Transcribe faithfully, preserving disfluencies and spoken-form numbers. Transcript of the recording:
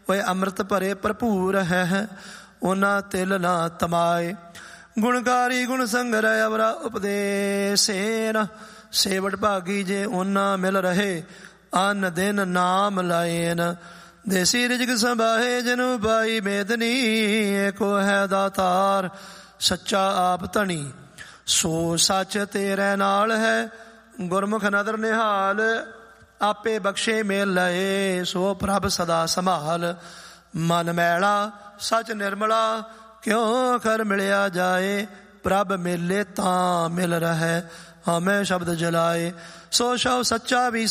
ਓਏ ਅੰਮ੍ਰਿਤ ਭਰੇ ਭਰਪੂਰ ਹੈ, ਉਹਨਾਂ ਤਿਲ ਨਾ ਤਮਾਏ। ਗੁਣਕਾਰੀ ਗੁਣ ਸੰਗ੍ਰਹਿ ਅਵਰਾ ਉਪਦੇਸੇਨ, ਸੇਵਟ ਭਾਗੀ ਜੇ ਉਹਨਾਂ ਮਿਲ ਰਹੇ, ਅਨ ਦਿਨ ਨਾਮ ਲਾਏਨ। ਦੇਸੀ ਰਿਜਕ ਸੰਭਾਹੇ ਜਨੁ ਬਾਈ ਮੇਦਨੀ, ਏਕੋ ਹੈ ਦਾਤਾਰ ਸੱਚਾ ਆਪ ਧਣੀ। ਸੋ ਸੱਚ ਤੇਰੇ ਨਾਲ ਹੈ, ਗੁਰਮੁਖ ਨਦਰ ਨਿਹਾਲ, ਆਪੇ ਬਖਸ਼ੇ ਮੇਲ ਲਏ, ਸੋ ਪ੍ਰਭ ਸਦਾ ਸੰਭਾਲ। ਮਨ ਮੈਲਾ ਸੱਚ ਨਿਰਮਲਾ, ਕਿਉਂ ਕਰ ਮਿਲਿਆ ਜਾਏ, ਪ੍ਰਭ ਮੇਲੇ ਤਾਂ ਮਿਲ ਰਹਿ, ਹਮੇ ਸ਼ਬਦ ਜਲਾਏ। ਸੋ ਸ਼ਵ ਸੱਚਾ ਵੀ